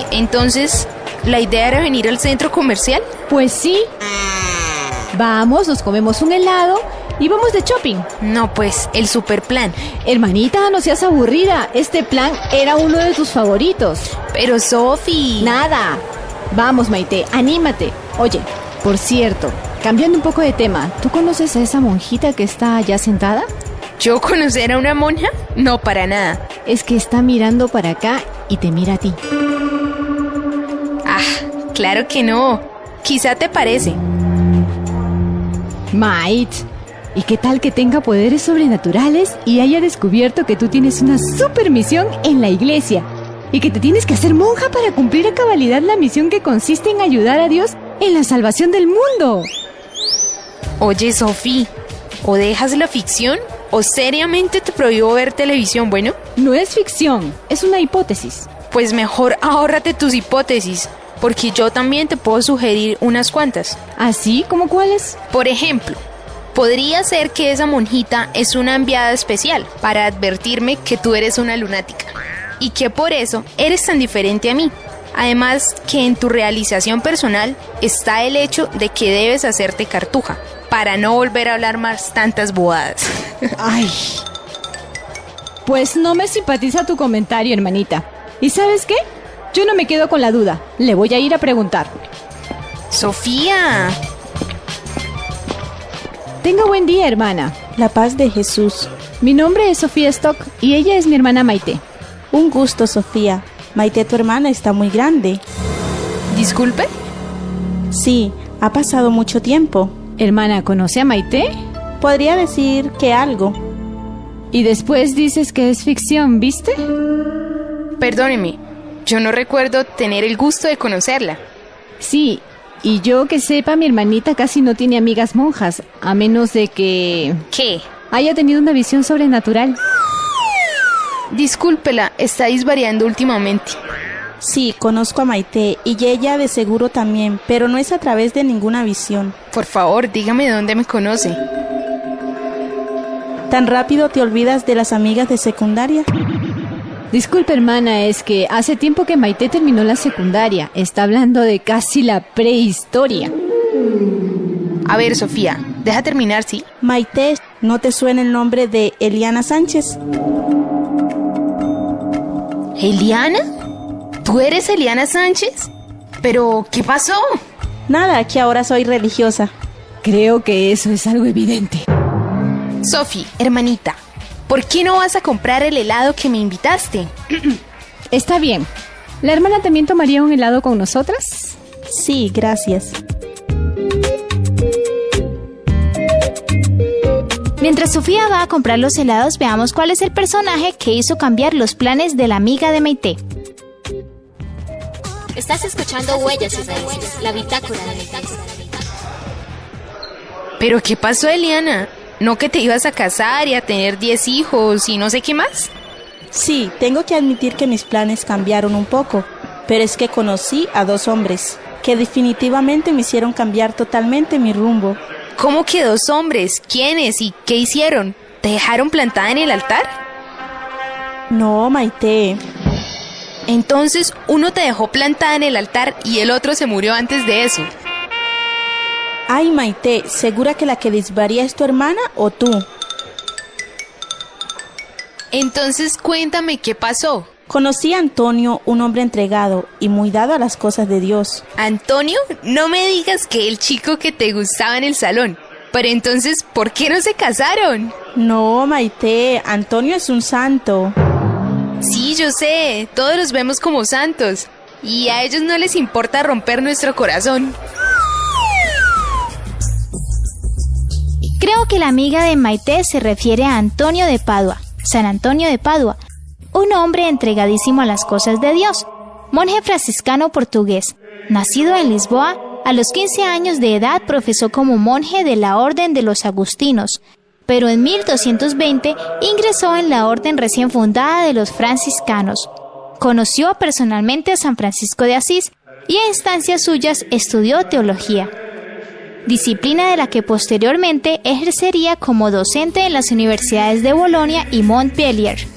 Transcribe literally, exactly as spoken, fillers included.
Entonces, ¿la idea era venir al centro comercial? Pues sí. Vamos, nos comemos un helado y vamos de shopping. No, pues, el super plan. Hermanita, no seas aburrida. Este plan era uno de tus favoritos. Pero, Sofi... Nada. Vamos, Maite, anímate. Oye, por cierto, cambiando un poco de tema, ¿tú conoces a esa monjita que está allá sentada? ¿Yo conocer a una monja? No, para nada. Es que está mirando para acá y te mira a ti. Ah, claro que no. Quizá te parece. Maite, ¿y qué tal que tenga poderes sobrenaturales y haya descubierto que tú tienes una super misión en la iglesia y que te tienes que hacer monja para cumplir a cabalidad la misión que consiste en ayudar a Dios en la salvación del mundo? Oye, Sofi, o dejas la ficción o seriamente te prohíbo ver televisión, ¿bueno? No es ficción, es una hipótesis. Pues mejor ahórrate tus hipótesis, porque yo también te puedo sugerir unas cuantas. ¿Así? ¿Cómo cuáles? Por ejemplo, podría ser que esa monjita es una enviada especial para advertirme que tú eres una lunática y que por eso eres tan diferente a mí. Además, que en tu realización personal está el hecho de que debes hacerte cartuja para no volver a hablar más tantas bobadas. Ay, pues no me simpatiza tu comentario, hermanita. ¿Y sabes qué? Yo no me quedo con la duda. Le voy a ir a preguntar. Sofía. Tenga buen día, hermana. La paz de Jesús. Mi nombre es Sofía Stock y ella es mi hermana Maite. Un gusto, Sofía. Maite, tu hermana, está muy grande. ¿Disculpe? Sí, ha pasado mucho tiempo. Hermana, ¿conoce a Maite? Podría decir que algo. Y después dices que es ficción, ¿viste? Perdóneme, yo no recuerdo tener el gusto de conocerla. Sí, y yo que sepa, mi hermanita casi no tiene amigas monjas, a menos de que... ¿Qué? Haya tenido una visión sobrenatural. Discúlpela, estáis variando últimamente. Sí, conozco a Maite y ella de seguro también, pero no es a través de ninguna visión. Por favor, dígame dónde me conoce. ¿Tan rápido te olvidas de las amigas de secundaria? Disculpe, hermana, es que hace tiempo que Maite terminó la secundaria. Está hablando de casi la prehistoria. A ver, Sofía, deja terminar, ¿sí? Maite, ¿no te suena el nombre de Eliana Sánchez? ¿Eliana? ¿Tú eres Eliana Sánchez? ¿Pero qué pasó? Nada, que ahora soy religiosa. Creo que eso es algo evidente. Sofi, hermanita, ¿por qué no vas a comprar el helado que me invitaste? Está bien. ¿La hermana también tomaría un helado con nosotras? Sí, gracias. Mientras Sofía va a comprar los helados, veamos cuál es el personaje que hizo cambiar los planes de la amiga de Maite. Estás escuchando Huellas y Raíces, la bitácora de Maite. ¿Pero qué pasó, Eliana? ¿No que te ibas a casar y a tener diez hijos y no sé qué más? Sí, tengo que admitir que mis planes cambiaron un poco, pero es que conocí a dos hombres que definitivamente me hicieron cambiar totalmente mi rumbo. ¿Cómo que dos hombres? ¿Quiénes y qué hicieron? ¿Te dejaron plantada en el altar? No, Maite. Entonces, uno te dejó plantada en el altar y el otro se murió antes de eso. Ay, Maite, ¿segura que la que desvaría es tu hermana o tú? Entonces, cuéntame qué pasó. Conocí a Antonio, un hombre entregado y muy dado a las cosas de Dios. ¿Antonio? No me digas que el chico que te gustaba en el salón. Pero entonces, ¿por qué no se casaron? No, Maite, Antonio es un santo. Sí, yo sé, todos los vemos como santos. Y a ellos no les importa romper nuestro corazón. Creo que la amiga de Maite se refiere a Antonio de Padua, San Antonio de Padua, un hombre entregadísimo a las cosas de Dios, monje franciscano portugués. Nacido en Lisboa, a los quince años de edad profesó como monje de la Orden de los Agustinos, pero en mil doscientos veinte ingresó en la orden recién fundada de los franciscanos. Conoció personalmente a San Francisco de Asís y a instancias suyas estudió teología, disciplina de la que posteriormente ejercería como docente en las universidades de Bolonia y Montpellier.